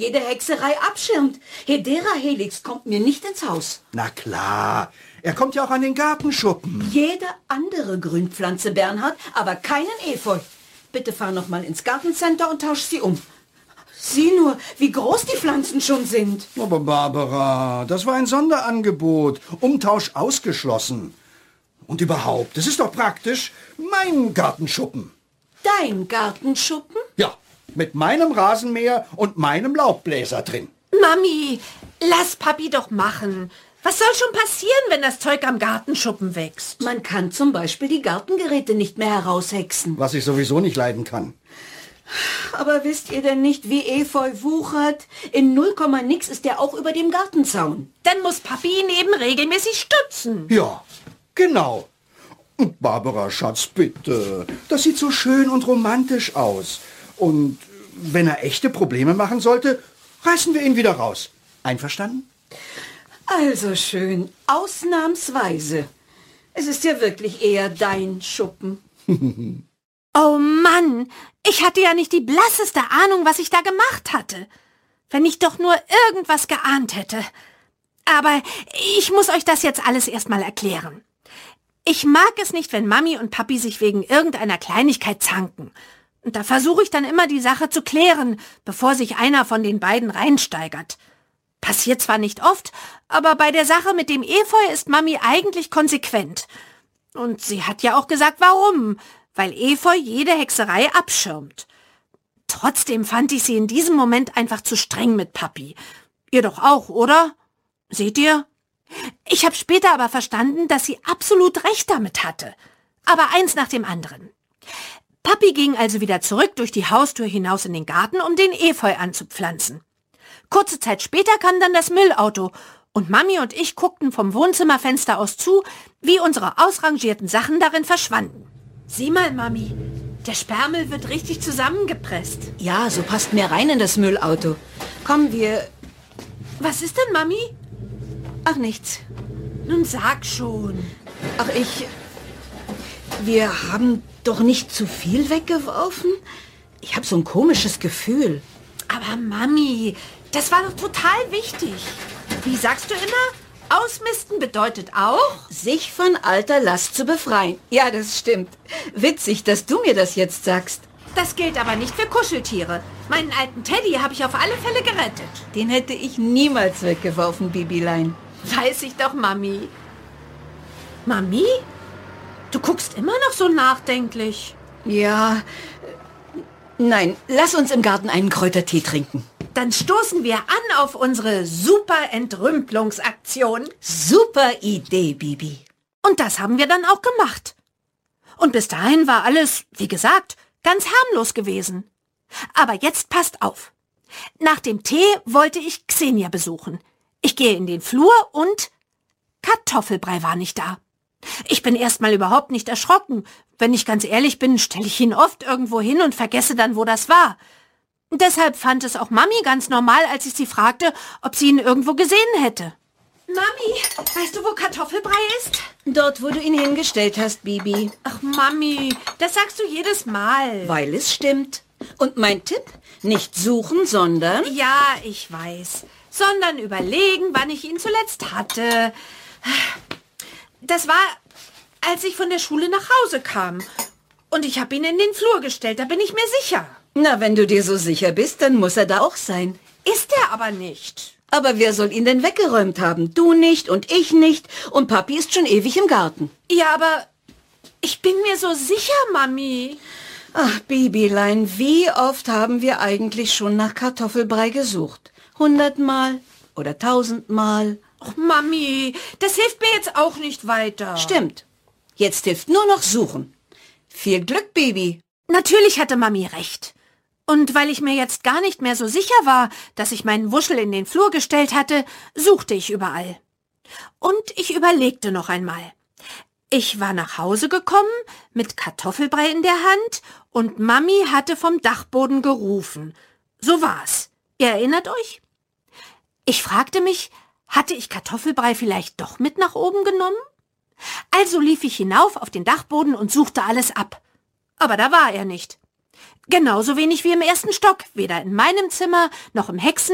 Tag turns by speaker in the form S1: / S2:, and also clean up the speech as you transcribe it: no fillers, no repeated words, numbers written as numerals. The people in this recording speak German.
S1: jede Hexerei abschirmt. Hedera helix kommt mir nicht ins Haus.
S2: Na klar, er kommt ja auch an den Gartenschuppen.
S1: Jede andere Grünpflanze, Bernhard, aber keinen Efeu. Bitte fahr noch mal ins Gartencenter und tausch sie um. Sieh nur, wie groß die Pflanzen schon sind.
S2: Aber Barbara, das war ein Sonderangebot. Umtausch ausgeschlossen. Und überhaupt, das ist doch praktisch mein Gartenschuppen.
S1: Dein Gartenschuppen?
S2: Ja, mit meinem Rasenmäher und meinem Laubbläser drin.
S3: Mami, lass Papi doch machen. Was soll schon passieren, wenn das Zeug am Gartenschuppen wächst?
S1: Man kann zum Beispiel die Gartengeräte nicht mehr heraushexen.
S2: Was ich sowieso nicht leiden kann.
S1: Aber wisst ihr denn nicht, wie Efeu wuchert? In 0, nix ist der auch über dem Gartenzaun.
S3: Dann muss Papi ihn eben regelmäßig stützen.
S2: Ja, genau. Und Barbara, Schatz, bitte. Das sieht so schön und romantisch aus. Und wenn er echte Probleme machen sollte, reißen wir ihn wieder raus. Einverstanden?
S1: Also schön, ausnahmsweise. Es ist ja wirklich eher dein Schuppen.
S3: Oh Mann, ich hatte ja nicht die blasseste Ahnung, was ich da gemacht hatte. Wenn ich doch nur irgendwas geahnt hätte. Aber ich muss euch das jetzt alles erstmal erklären. Ich mag es nicht, wenn Mami und Papi sich wegen irgendeiner Kleinigkeit zanken. Und da versuche ich dann immer, die Sache zu klären, bevor sich einer von den beiden reinsteigert. Passiert zwar nicht oft, aber bei der Sache mit dem Efeu ist Mami eigentlich konsequent. Und sie hat ja auch gesagt, warum. Weil Efeu jede Hexerei abschirmt. Trotzdem fand ich sie in diesem Moment einfach zu streng mit Papi. Ihr doch auch, oder? Seht ihr? Ich habe später aber verstanden, dass sie absolut recht damit hatte. Aber eins nach dem anderen. Papi ging also wieder zurück durch die Haustür hinaus in den Garten, um den Efeu anzupflanzen. Kurze Zeit später kam dann das Müllauto und Mami und ich guckten vom Wohnzimmerfenster aus zu, wie unsere ausrangierten Sachen darin verschwanden. Sieh mal, Mami, der Sperrmüll wird richtig zusammengepresst.
S1: Ja, so passt mehr rein in das Müllauto. Komm, wir...
S3: Was ist denn, Mami?
S1: Ach, nichts.
S3: Nun sag schon.
S1: Ach, wir haben doch nicht zu viel weggeworfen? Ich habe so ein komisches Gefühl.
S3: Aber Mami, das war doch total wichtig. Wie sagst du immer? Ausmisten bedeutet auch?
S1: Sich von alter Last zu befreien. Ja, das stimmt. Witzig, dass du mir das jetzt sagst.
S3: Das gilt aber nicht für Kuscheltiere. Meinen alten Teddy habe ich auf alle Fälle gerettet.
S1: Den hätte ich niemals weggeworfen, Bibilein.
S3: Weiß ich doch, Mami. Mami? Du guckst immer noch so nachdenklich.
S1: Ja, nein, lass uns im Garten einen Kräutertee trinken.
S3: Dann stoßen wir an auf unsere Super-Entrümpelungsaktion.
S1: Super Idee, Bibi.
S3: Und das haben wir dann auch gemacht. Und bis dahin war alles, wie gesagt, ganz harmlos gewesen. Aber jetzt passt auf. Nach dem Tee wollte ich Xenia besuchen. Ich gehe in den Flur und Kartoffelbrei war nicht da. Ich bin erstmal überhaupt nicht erschrocken. Wenn ich ganz ehrlich bin, stelle ich ihn oft irgendwo hin und vergesse dann, wo das war. Deshalb fand es auch Mami ganz normal, als ich sie fragte, ob sie ihn irgendwo gesehen hätte. Mami, weißt du, wo Kartoffelbrei ist?
S1: Dort, wo du ihn hingestellt hast, Bibi.
S3: Ach, Mami, das sagst du jedes Mal.
S1: Weil es stimmt. Und mein Tipp? Nicht suchen, sondern...
S3: Ja, ich weiß. Sondern überlegen, wann ich ihn zuletzt hatte. Das war, als ich von der Schule nach Hause kam. Und ich habe ihn in den Flur gestellt, da bin ich mir sicher.
S1: Na, wenn du dir so sicher bist, dann muss er da auch sein.
S3: Ist er aber nicht.
S1: Aber wer soll ihn denn weggeräumt haben? Du nicht und ich nicht. Und Papi ist schon ewig im Garten.
S3: Ja, aber ich bin mir so sicher, Mami.
S1: Ach, Bibilein, wie oft haben wir eigentlich schon nach Kartoffelbrei gesucht? 100-mal oder 1000-mal?
S3: Ach, Mami, das hilft mir jetzt auch nicht weiter.
S1: Stimmt. Jetzt hilft nur noch suchen. Viel Glück, Bibi.
S3: Natürlich hatte Mami recht. Und weil ich mir jetzt gar nicht mehr so sicher war, dass ich meinen Wuschel in den Flur gestellt hatte, suchte ich überall. Und ich überlegte noch einmal. Ich war nach Hause gekommen, mit Kartoffelbrei in der Hand, und Mami hatte vom Dachboden gerufen. So war's. Ihr erinnert euch? Ich fragte mich, hatte ich Kartoffelbrei vielleicht doch mit nach oben genommen? Also lief ich hinauf auf den Dachboden und suchte alles ab. Aber da war er nicht. Genauso wenig wie im ersten Stock, weder in meinem Zimmer noch im